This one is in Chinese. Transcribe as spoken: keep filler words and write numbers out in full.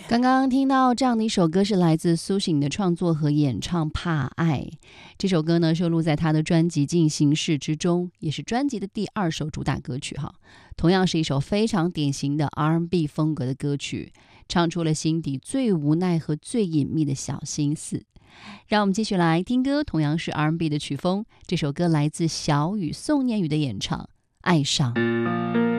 刚刚听到这样的一首歌，是来自苏醒的创作和演唱《怕爱》。这首歌呢收录在他的专辑《进行式》之中，也是专辑的第二首主打歌曲哈。同样是一首非常典型的 R and B 风格的歌曲，唱出了心底最无奈和最隐秘的小心思。让我们继续来听歌，同样是 R and B 的曲风。这首歌来自小雨宋念宇的演唱《爱上》。